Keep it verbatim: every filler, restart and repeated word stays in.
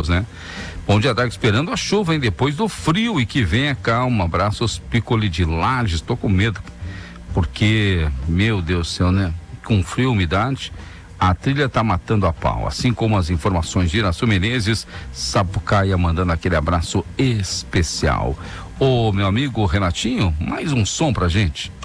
pessoas, né? Bom dia, Dago, esperando a chuva, hein? Depois do frio e que venha calma. Abraços, Piccoli de Lages. Tô com medo, porque, meu Deus do céu, né? Com frio, umidade, a trilha tá matando a pau. Assim como as informações de Iraçu Menezes, Sapucaia mandando aquele abraço especial. Ô, meu amigo Renatinho, mais um som pra gente.